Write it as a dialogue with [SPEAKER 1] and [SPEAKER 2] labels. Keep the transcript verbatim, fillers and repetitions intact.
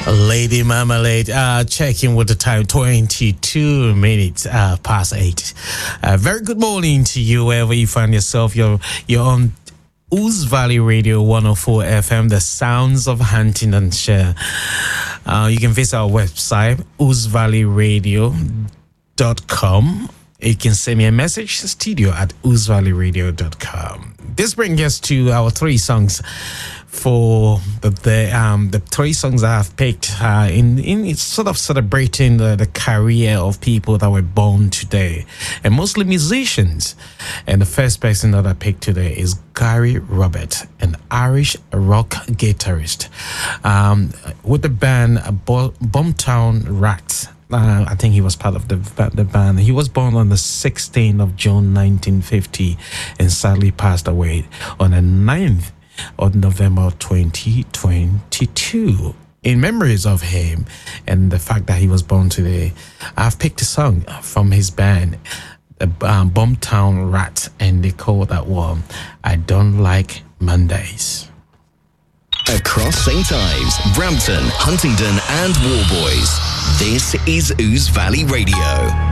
[SPEAKER 1] Lady Marmalade, uh, checking with the time, twenty-two minutes uh, past eight. Uh, very good morning to you, wherever you find yourself. You're, you're on Ouse Valley Radio one oh four F M, the sounds of Huntingdonshire. Uh, you can visit our website, ouse valley radio dot com. You can send me a message, studio at ouse valley radio dot com. This brings us to our three songs for the the, um, the three songs I have picked uh, in in sort of celebrating the, the career of people that were born today, and mostly musicians. And the first person that I picked today is Gary Roberts, an Irish rock guitarist, um, with the band Boomtown Rats. Uh, I think he was part of the the band. He was born on the sixteenth of June nineteen fifty and sadly passed away on the ninth of November twenty twenty-two. In memories of him and the fact that he was born today, I've picked a song from his band, the um, Boomtown Rats, and they call that one I Don't Like Mondays.
[SPEAKER 2] Across Saint Ives, Brampton, Huntingdon and Warboys, this is Ouse Valley Radio.